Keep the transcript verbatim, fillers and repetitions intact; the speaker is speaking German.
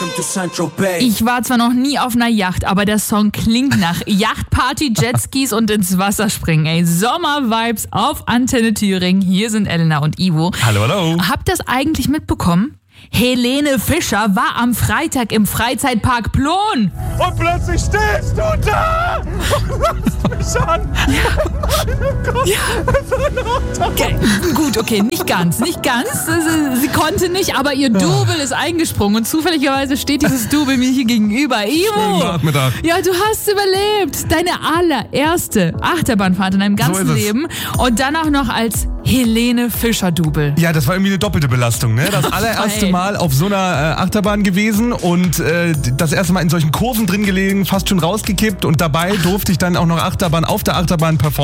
Ich war zwar noch nie auf einer Yacht, aber der Song klingt nach Yachtparty, Jetskis und ins Wasser springen. Ey, Sommer-Vibes auf Antenne Thüringen. Hier sind Elena und Ivo. Hallo, hallo. Habt ihr das eigentlich mitbekommen? Helene Fischer war am Freitag im Freizeitpark Plon. Und plötzlich stehst du da und lässt mich an. Oh Gott, Ja. Okay, gut, okay, nicht ganz, nicht ganz. Sie, sie konnte nicht, aber ihr Double ist eingesprungen und zufälligerweise steht dieses Double mir hier gegenüber. Ivo! Nachmittag. Ja, du hast überlebt. Deine allererste Achterbahnfahrt in deinem ganzen So ist es. Leben und dann auch noch als Helene Fischer Double. Ja, das war irgendwie eine doppelte Belastung, ne? Das allererste Ey. Mal auf so einer äh, Achterbahn gewesen und äh, das erste Mal in solchen Kurven drin gelegen, fast schon rausgekippt und dabei durfte ich dann auch noch Achterbahn auf der Achterbahn performen.